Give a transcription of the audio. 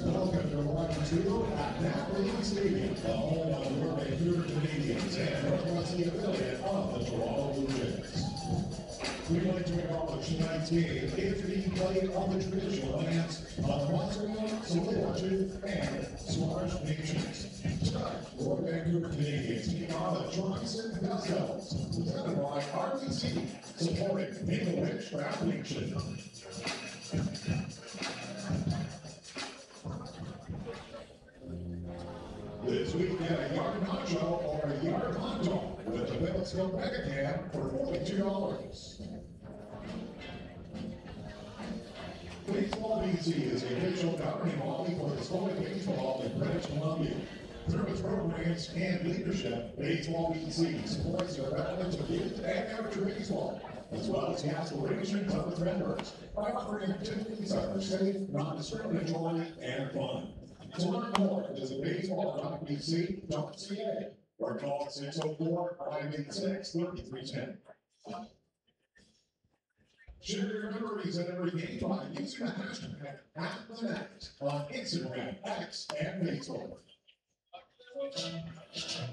Welcome to round two at Napoli Stadium, the home of your Vancouver Canadians and Northwestern affiliate of the Toronto Blue Jays. We'd like to acknowledge tonight's game is being played on the traditional lands of Montreal, Tsleil-Waututh, and Squamish Nations. Tonight, your Vancouver Canadians take on the Johnson Devils, presented by RBC, supporting Maple Ridge Craft Nation. This week, get a yard nacho or a yard hot dog with the Phillipsville Mega Can for $42. Baseball BC is the official governing body for the sport of baseball in British Columbia. Through its programs and leadership, Baseball BC supports the development of youth and amateur baseball, as well as the aspirations of its members, by offering activities that are safe, non-discriminatory, and fun. To learn more, visit baseball.bc.ca or call 604-586-3310. Share your memories at every game by using the hashtag #TheNet on Instagram, X, and Facebook.